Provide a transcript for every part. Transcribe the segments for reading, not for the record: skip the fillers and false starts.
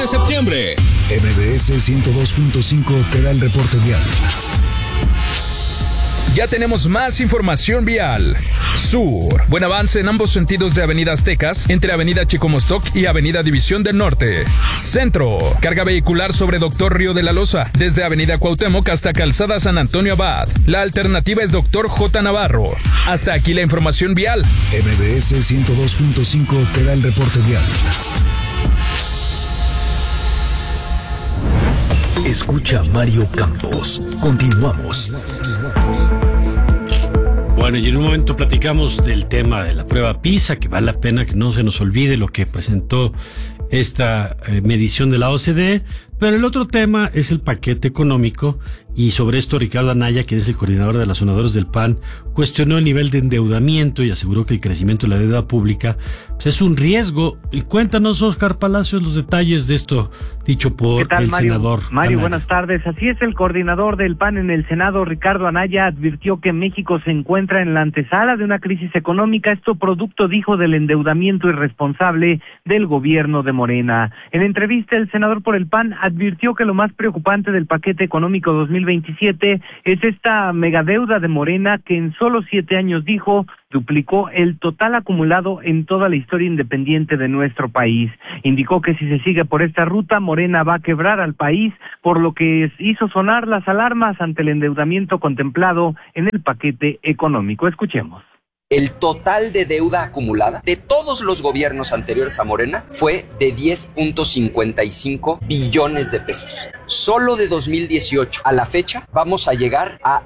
septiembre. MBS 102.5 te da el reporte vial. Ya tenemos más información vial. Sur. Buen avance en ambos sentidos de Avenida Aztecas, entre Avenida Chicomostoc y Avenida División del Norte. Centro. Carga vehicular sobre Doctor Río de la Loza, desde Avenida Cuauhtémoc hasta Calzada San Antonio Abad. La alternativa es Doctor J. Navarro. Hasta aquí la información vial. MBS 102.5 te da el reporte vial. Escucha Mario Campos. Continuamos. Bueno, y en un momento platicamos del tema de la prueba PISA, que vale la pena que no se nos olvide lo que presentó esta medición de la OCDE, pero el otro tema es el paquete económico, y sobre esto Ricardo Anaya, que es el coordinador de las Sonadoras del PAN, cuestionó el nivel de endeudamiento y aseguró que el crecimiento de la deuda pública pues, es un riesgo. Y cuéntanos, Óscar Palacios, los detalles de esto dicho por el senador Mario, Anaya. Buenas tardes. Así es, el coordinador del PAN en el Senado, Ricardo Anaya, advirtió que México se encuentra en la antesala de una crisis económica, esto producto, dijo, del endeudamiento irresponsable del gobierno de Morena. En entrevista, el senador por el PAN advirtió que lo más preocupante del paquete económico 2027 es esta megadeuda de Morena que en solo 7 años, dijo, duplicó el total acumulado en toda la historia independiente de nuestro país. Indicó que si se sigue por esta ruta, Morena va a quebrar al país, por lo que hizo sonar las alarmas ante el endeudamiento contemplado en el paquete económico. Escuchemos. El total de deuda acumulada de todos los gobiernos anteriores a Morena fue de 10.55 billones de pesos. Solo de 2018 a la fecha vamos a llegar a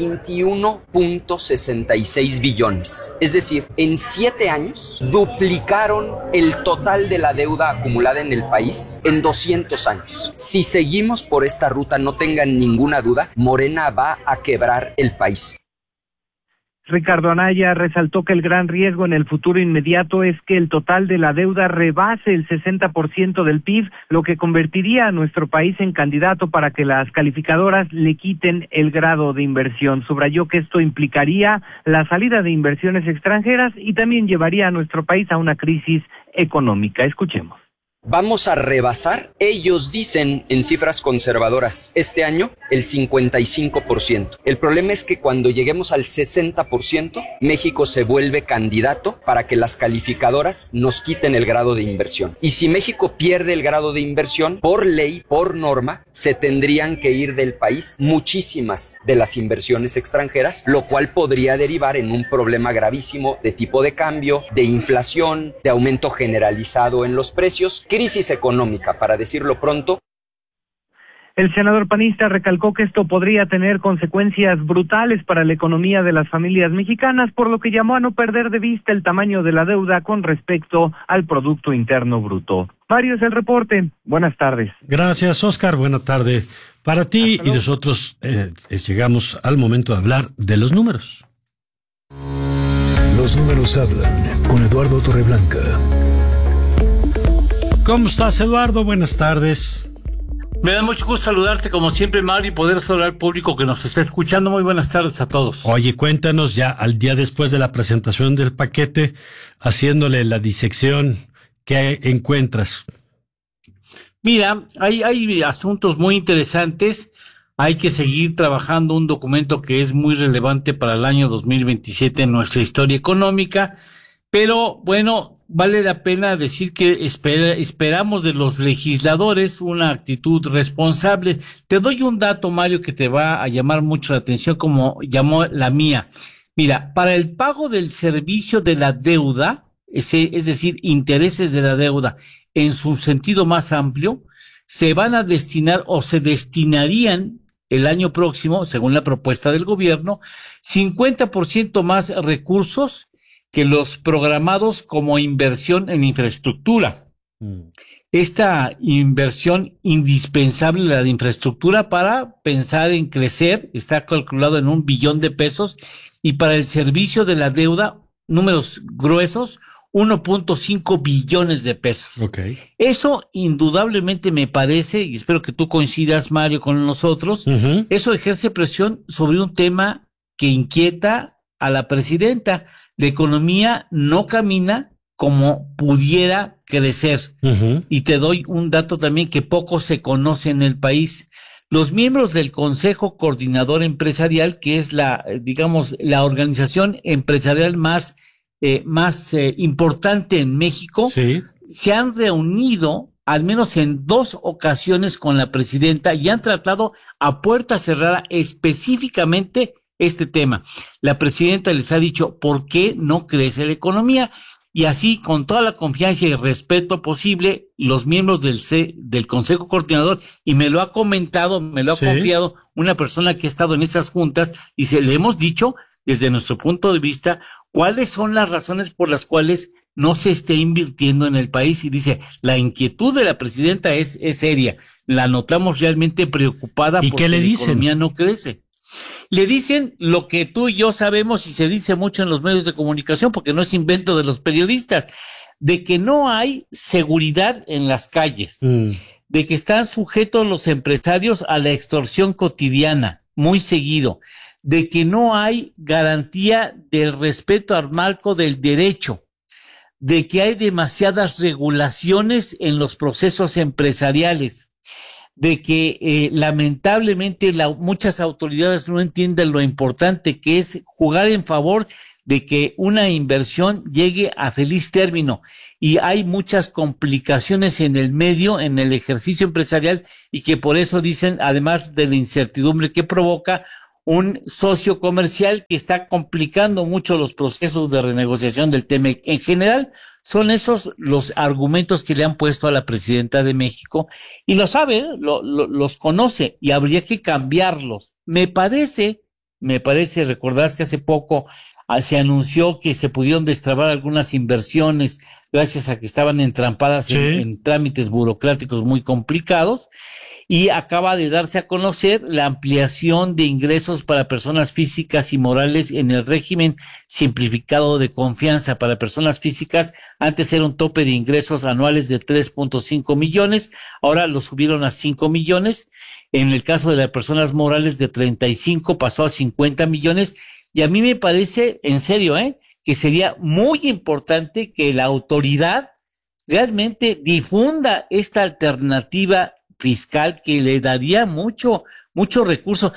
21.66 billones. Es decir, en 7 años duplicaron el total de la deuda acumulada en el país en 200 años. Si seguimos por esta ruta, no tengan ninguna duda, Morena va a quebrar el país. Ricardo Anaya resaltó que el gran riesgo en el futuro inmediato es que el total de la deuda rebase el 60% del PIB, lo que convertiría a nuestro país en candidato para que las calificadoras le quiten el grado de inversión. Subrayó que esto implicaría la salida de inversiones extranjeras y también llevaría a nuestro país a una crisis económica. Escuchemos. Vamos a rebasar, ellos dicen en cifras conservadoras, este año el 55%. El problema es que cuando lleguemos al 60%, México se vuelve candidato para que las calificadoras nos quiten el grado de inversión. Y si México pierde el grado de inversión, por ley, por norma, se tendrían que ir del país muchísimas de las inversiones extranjeras, lo cual podría derivar en un problema gravísimo de tipo de cambio, de inflación, de aumento generalizado en los precios, crisis económica, para decirlo pronto. El senador panista recalcó que esto podría tener consecuencias brutales para la economía de las familias mexicanas, por lo que llamó a no perder de vista el tamaño de la deuda con respecto al Producto Interno Bruto. Mario, es el reporte. Buenas tardes. Gracias, Óscar. Buena tarde para ti. Y nosotros llegamos al momento de hablar de los números. Los números hablan con Eduardo Torreblanca. ¿Cómo estás, Eduardo? Buenas tardes. Me da mucho gusto saludarte, como siempre, Mario, y poder saludar al público que nos está escuchando. Muy buenas tardes a todos. Oye, cuéntanos ya, al día después de la presentación del paquete, haciéndole la disección, ¿qué encuentras? Mira, hay asuntos muy interesantes. Hay que seguir trabajando un documento que es muy relevante para el año 2027 en nuestra historia económica. Pero, bueno, vale la pena decir que esperamos de los legisladores una actitud responsable. Te doy un dato, Mario, que te va a llamar mucho la atención, como llamó la mía. Mira, para el pago del servicio de la deuda, es decir, intereses de la deuda en su sentido más amplio, se van a destinar o se destinarían el año próximo, según la propuesta del gobierno, 50% más recursos que los programados como inversión en infraestructura. Esta inversión indispensable, la de infraestructura, para pensar en crecer, está calculado en $1 billón, y para el servicio de la deuda, números gruesos, 1.5 billones de pesos. Okay. Eso indudablemente me parece, y espero que tú coincidas, Mario, con nosotros, eso ejerce presión sobre un tema que inquieta a la presidenta. La economía no camina como pudiera crecer. Uh-huh. Y te doy un dato también que poco se conoce en el país. Los miembros del Consejo Coordinador Empresarial, que es la organización empresarial más importante en México, sí, se han reunido al menos en 2 ocasiones con la presidenta y han tratado a puerta cerrada específicamente este tema. La presidenta les ha dicho por qué no crece la economía, y así, con toda la confianza y el respeto posible, los miembros del Consejo Coordinador, y me lo ha comentado, me lo ha confiado una persona que ha estado en esas juntas, y le hemos dicho desde nuestro punto de vista cuáles son las razones por las cuales no se esté invirtiendo en el país, y dice, la inquietud de la presidenta es seria, la notamos realmente preocupada porque la economía no crece. Le dicen lo que tú y yo sabemos y se dice mucho en los medios de comunicación, porque no es invento de los periodistas, de que no hay seguridad en las calles, de que están sujetos los empresarios a la extorsión cotidiana, muy seguido, de que no hay garantía del respeto al marco del derecho, de que hay demasiadas regulaciones en los procesos empresariales, de que lamentablemente muchas autoridades no entienden lo importante que es jugar en favor de que una inversión llegue a feliz término, y hay muchas complicaciones en el medio, en el ejercicio empresarial, y que por eso dicen, además de la incertidumbre que provoca, un socio comercial que está complicando mucho los procesos de renegociación del TEMEC. En general, son esos los argumentos que le han puesto a la presidenta de México, y lo sabe, los conoce, y habría que cambiarlos. Me parece, recordarás que hace poco se anunció que se pudieron destrabar algunas inversiones gracias a que estaban entrampadas en trámites burocráticos muy complicados, y acaba de darse a conocer la ampliación de ingresos para personas físicas y morales en el régimen simplificado de confianza. Para personas físicas, antes era un tope de ingresos anuales de 3.5 millones, ahora lo subieron a 5 millones, en el caso de las personas morales de 35 pasó a 50 millones, y a mí me parece, en serio, que sería muy importante que la autoridad realmente difunda esta alternativa fiscal que le daría mucho recurso.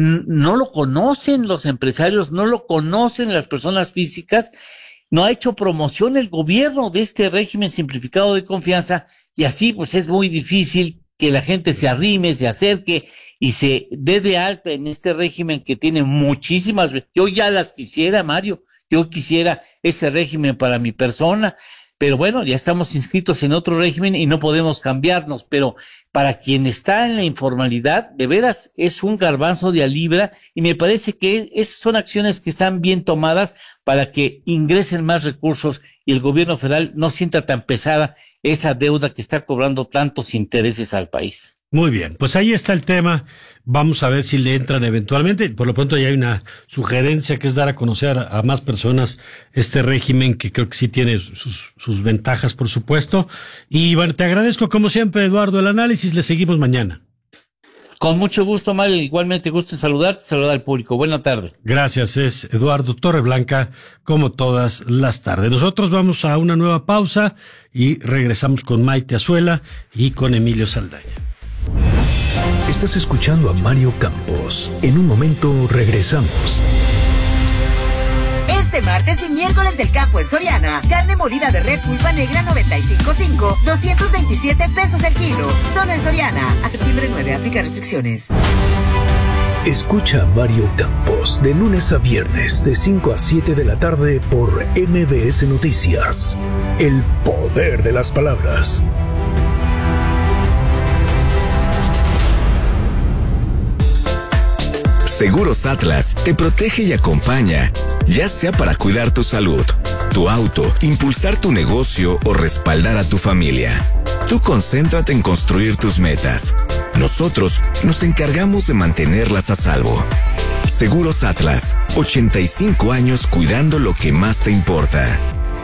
No lo conocen los empresarios, no lo conocen las personas físicas, no ha hecho promoción el gobierno de este régimen simplificado de confianza, y así pues es muy difícil que la gente se arrime, se acerque y se dé de alta en este régimen que tiene muchísimas. Yo ya las quisiera, Mario, yo quisiera ese régimen para mi persona, pero bueno, ya estamos inscritos en otro régimen y no podemos cambiarnos, pero para quien está en la informalidad, de veras es un garbanzo de a libra, y me parece que son acciones que están bien tomadas para que ingresen más recursos y el gobierno federal no sienta tan pesada esa deuda que está cobrando tantos intereses al país. Muy bien, pues ahí está el tema. Vamos a ver si le entran eventualmente. Por lo pronto ya hay una sugerencia, que es dar a conocer a más personas este régimen, que creo que sí tiene sus ventajas, por supuesto. Y bueno, te agradezco como siempre, Eduardo, el análisis. Le seguimos mañana. Con mucho gusto, Mario. Igualmente gusto en saludar al público. Buena tarde. Gracias. Es Eduardo Torreblanca, como todas las tardes. Nosotros vamos a una nueva pausa y regresamos con Maite Azuela y con Emilio Saldaña. Estás escuchando a Mario Campos. En un momento regresamos. Este martes y miércoles del campo en Soriana, carne molida de res pulpa negra 95.5, 227 pesos el kilo. Solo en Soriana. A septiembre 9, aplica restricciones. Escucha a Mario Campos de lunes a viernes de 5 a 7 de la tarde por MBS Noticias. El poder de las palabras. Seguros Atlas te protege y acompaña, ya sea para cuidar tu salud, tu auto, impulsar tu negocio o respaldar a tu familia. Tú concéntrate en construir tus metas. Nosotros nos encargamos de mantenerlas a salvo. Seguros Atlas, 85 años cuidando lo que más te importa.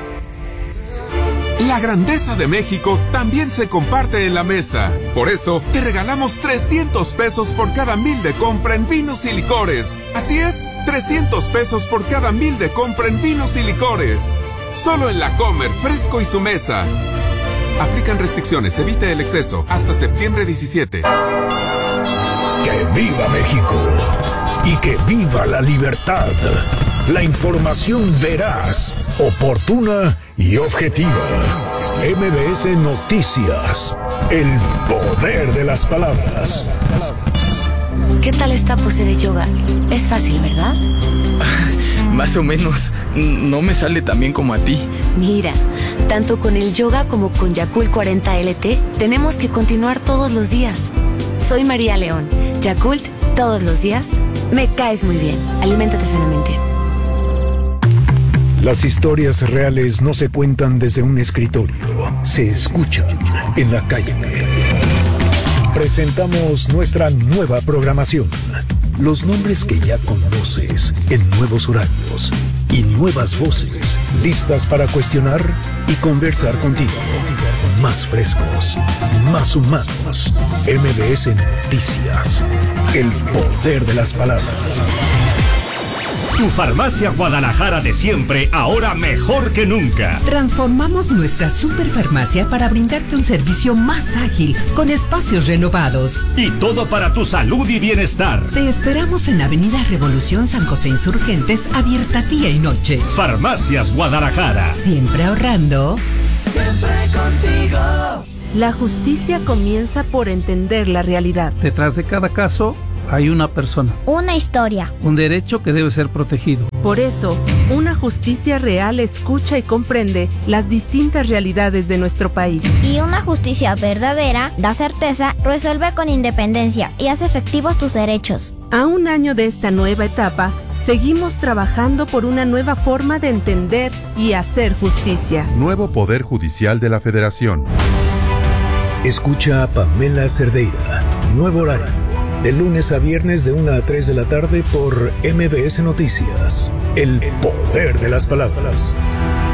La grandeza de México también se comparte en la mesa. Por eso, te regalamos 300 pesos por cada 1,000 de compra en vinos y licores. Así es, 300 pesos por cada 1,000 de compra en vinos y licores. Solo en La Comer, fresco y su mesa. Aplican restricciones, evite el exceso. Hasta septiembre 17. ¡Que viva México! ¡Y que viva la libertad! La información veraz, oportuna y objetiva. MBS Noticias. El poder de las palabras. ¿Qué tal esta pose de yoga? Es fácil, ¿verdad? Más o menos. No me sale tan bien como a ti. Mira, tanto con el yoga como con Yakult 40 LT, tenemos que continuar todos los días. Soy María León. Yakult, todos los días. Me caes muy bien. Aliméntate sanamente. Las historias reales no se cuentan desde un escritorio, se escuchan en la calle. Presentamos nuestra nueva programación. Los nombres que ya conoces en nuevos horarios y nuevas voces listas para cuestionar y conversar contigo. Más frescos, más humanos. MBS Noticias. El poder de las palabras. Tu farmacia Guadalajara de siempre, ahora mejor que nunca. Transformamos nuestra superfarmacia para brindarte un servicio más ágil, con espacios renovados. Y todo para tu salud y bienestar. Te esperamos en Avenida Revolución San José Insurgentes, abierta día y noche. Farmacias Guadalajara. Siempre ahorrando. Siempre contigo. La justicia comienza por entender la realidad. Detrás de cada caso hay una persona. Una historia. Un derecho que debe ser protegido. Por eso, una justicia real escucha y comprende las distintas realidades de nuestro país. Y una justicia verdadera da certeza, resuelve con independencia y hace efectivos tus derechos. A un año de esta nueva etapa, seguimos trabajando por una nueva forma de entender y hacer justicia. Nuevo Poder Judicial de la Federación. Escucha a Pamela Cerdeira. Nuevo horario. De lunes a viernes de 1 a 3 de la tarde por MBS Noticias. El poder de las palabras.